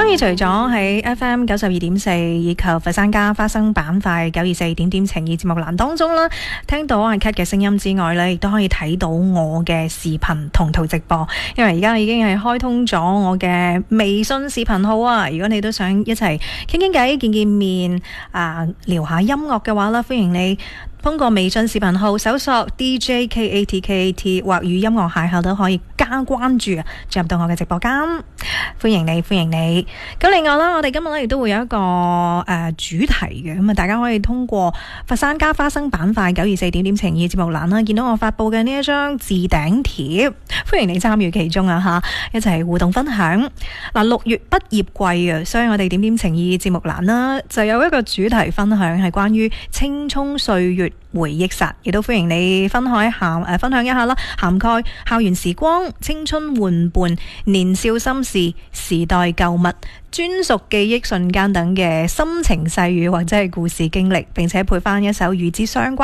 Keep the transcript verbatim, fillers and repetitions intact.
以除咗喺 F M 九十二點四以及佛山家花生板塊九二四點點情意節目欄當中啦，聽到阿 Cat 嘅聲音之外呢，亦都可以睇到我嘅視頻同圖直播。因為而家已經係開通咗我嘅微信視頻號啊！如果你都想一齊傾傾偈、見見面啊、聊下音樂嘅話啦，歡迎你通過微信視頻號搜索 D J K A T K A T 或與音樂邂逅都可以加關注啊，進入到我嘅直播間。歡迎你，歡迎你。咁另外啦，我哋今日咧亦都會有一個誒、呃、主題嘅，咁啊大家可以通過佛山家花生板塊九二四點點情意節目欄啦，見到我發佈嘅呢一張置頂貼，歡迎你參與其中啊吓，一齊互動分享。嗱，六月畢業季啊，所以我哋點點情意節目欄啦，就有一個主題分享係關於青蔥歲月回憶殺，亦都歡迎你分享一下誒、呃，分享一下啦，涵蓋校園時光、青春玩伴、年少心事、時代舊物、專屬記憶瞬間等嘅心情細語或者係故事經歷，並且配翻一首與之相關